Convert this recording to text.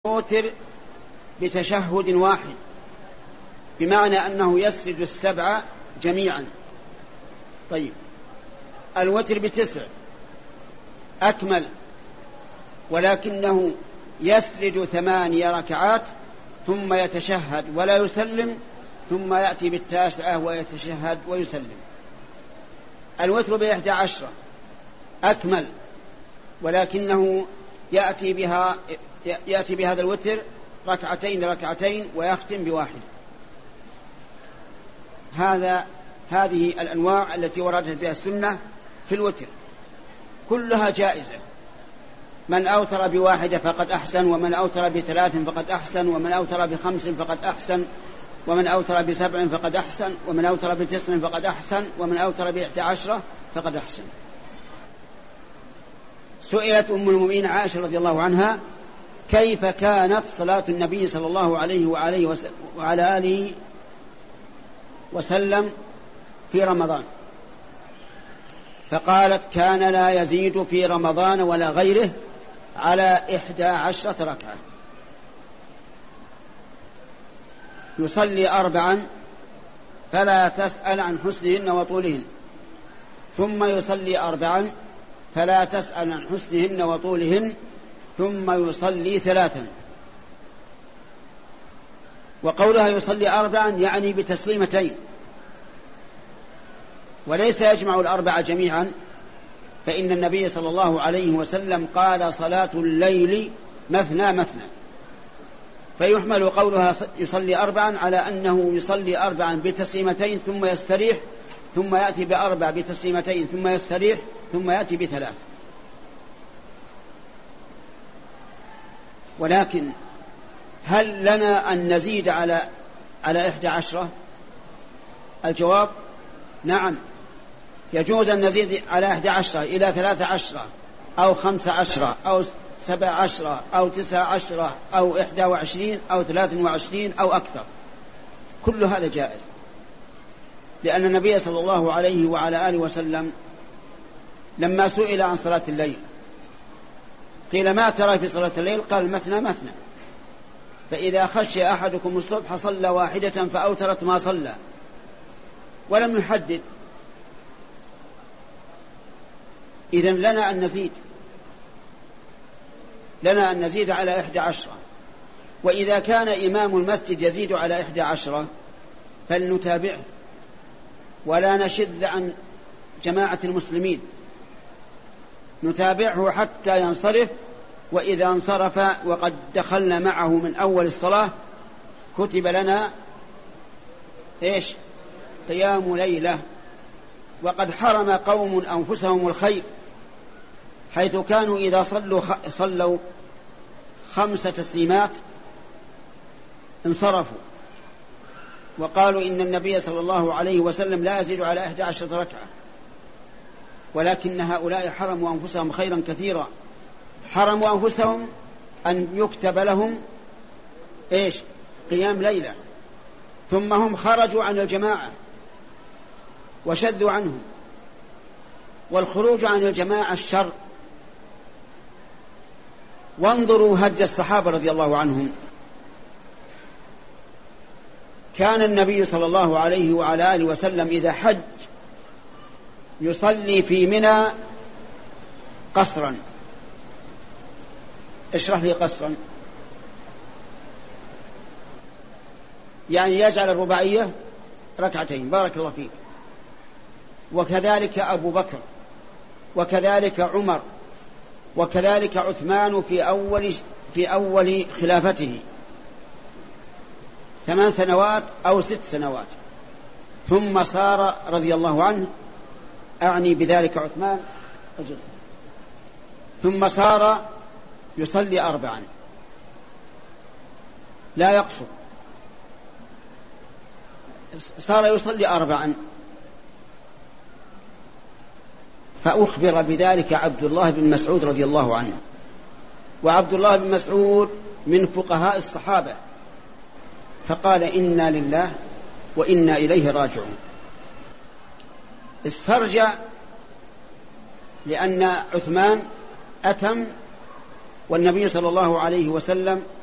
الوتر بتشهد واحد، بمعنى أنه يسجد السبع جميعا. طيب الوتر ب9 أكمل، ولكنه يسجد 8 ركعات ثم يتشهد ولا يسلم، ثم يأتي ب9 ويتشهد ويسلم. الوتر ب11 أكمل، ولكنه يأتي بهذا الوتر ركعتين ويختم بواحد. هذه الأنواع التي وردت بها السنة في الوتر كلها جائزة. من أوتر ب1 فقد أحسن، ومن أوتر ب3 فقد أحسن، ومن أوتر ب5 فقد أحسن، ومن أوتر ب7 فقد أحسن، ومن أوتر ب9 فقد أحسن، ومن أوتر ب11 فقد أحسن. سئلت أم المؤمنين عائشة رضي الله عنها كيف كانت صلاة النبي صلى الله عليه وعلى آله وسلم في رمضان، فقالت كان لا يزيد في رمضان ولا غيره على 11 ركعة. يصلي 4 فلا تسأل عن حسنهن وطولهن، ثم يصلي 4 فلا تسأل عن حسنهن وطولهن، ثم يصلي 3. وقولها يصلي 4 يعني ب2 وليس يجمع 4 جميعا، فإن النبي صلى الله عليه وسلم قال صلاة الليل مثنى، فيحمل قولها يصلي 4 على أنه يصلي 4 ب2 ثم يستريح، ثم يأتي ب4 ب2 ثم يستريح، ثم يأتي ب3. ولكن هل لنا أن نزيد على 11؟ الجواب نعم، يجوز أن نزيد على 11 إلى 13 أو 15 أو 17 أو 19 أو 21 أو 23 أو أكثر، كل هذا جائز، لأن النبي صلى الله عليه وعلى آله وسلم لما سئل عن صلاة الليل قيل ما ترى في صلاة الليل؟ قال مثنى، فإذا خشي أحدكم الصبح صلى 1 فأوترت ما صلى، ولم يحدد. إذن لنا أن نزيد على 11. وإذا كان إمام المسجد يزيد على 11 فلنتابعه ولا نشذ عن جماعة المسلمين، نتابعه حتى ينصرف، وإذا انصرف وقد دخلنا معه من أول الصلاة كتب لنا قيام ليلة. وقد حرم قوم أنفسهم الخير، حيث كانوا إذا صلوا 5 تسليمات انصرفوا، وقالوا إن النبي صلى الله عليه وسلم لا يزيد على 11 ركعة. ولكن هؤلاء حرموا أنفسهم خيرا كثيرا، حرموا أنفسهم أن يكتب لهم قيام ليلة، ثم هم خرجوا عن الجماعة وشدوا عنهم. والخروج عن الجماعة الشر. وانظروا هدي الصحابة رضي الله عنهم. كان النبي صلى الله عليه وعلى آله وسلم إذا حج يصلي في منى قصرا. اشرح لي قصرا. يعني يجعل الرباعية 2 بارك الله فيك. وكذلك أبو بكر، وكذلك عمر، وكذلك عثمان في أول خلافته 8 سنوات أو 6 سنوات. ثم صار رضي الله عنه، أعني بذلك عثمان، ثم صار يصلي 4 لا يقصر، صار يصلي 4. فأخبر بذلك عبد الله بن مسعود رضي الله عنه، وعبد الله بن مسعود من فقهاء الصحابة، فقال إنا لله وإنا إليه راجعون. استرجع لأن عثمان أتم، والنبي صلى الله عليه وسلم